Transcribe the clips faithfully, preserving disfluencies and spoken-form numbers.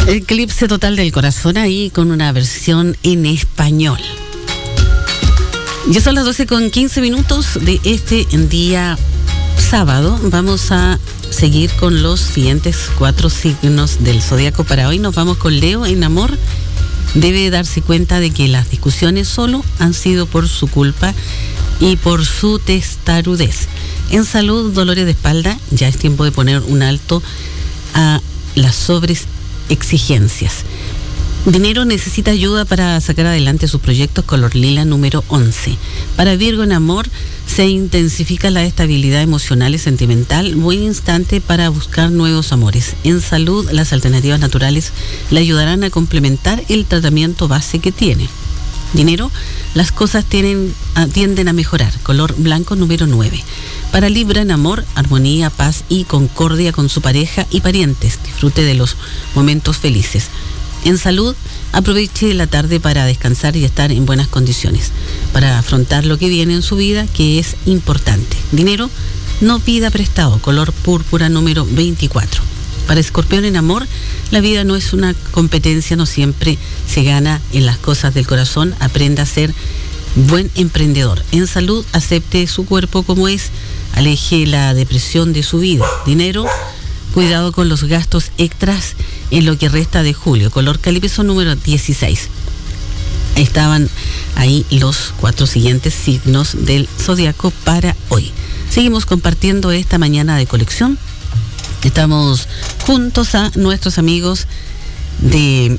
Eclipse total del corazón ahí con una versión en español. Ya son las doce con quince minutos de este día sábado. Vamos a seguir con los siguientes cuatro signos del zodiaco para hoy. Nos vamos con Leo en amor. Debe darse cuenta de que las discusiones solo han sido por su culpa y por su testarudez. En salud, dolores de espalda, ya es tiempo de poner un alto a las sobreexigencias. Dinero, necesita ayuda para sacar adelante sus proyectos, color lila número once. Para Virgo en amor, se intensifica la estabilidad emocional y sentimental, buen instante para buscar nuevos amores. En salud, las alternativas naturales le ayudarán a complementar el tratamiento base que tiene. Dinero, las cosas tienen, tienden a mejorar, color blanco número nueve. Para Libra en amor, armonía, paz y concordia con su pareja y parientes. Disfrute de los momentos felices. En salud, aproveche la tarde para descansar y estar en buenas condiciones, para afrontar lo que viene en su vida, que es importante. Dinero, no pida prestado, color púrpura número veinticuatro. Para Escorpión en amor, la vida no es una competencia, no siempre se gana en las cosas del corazón, aprenda a ser buen emprendedor. En salud, acepte su cuerpo como es, aleje la depresión de su vida. Dinero, cuidado con los gastos extras en lo que resta de julio, color calipeso número dieciséis. Estaban ahí los cuatro siguientes signos del zodiaco para hoy. Seguimos compartiendo esta mañana de colección. Estamos juntos a nuestros amigos de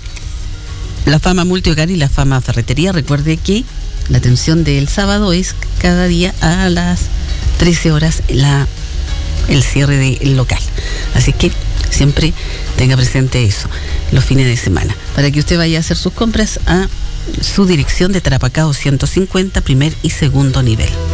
la Fama Multihogar y la Fama Ferretería. Recuerde que la atención del sábado es cada día a las trece horas la, el cierre del local. Así que siempre tenga presente eso, los fines de semana, para que usted vaya a hacer sus compras a su dirección de Tarapacá ciento cincuenta, primer y segundo nivel.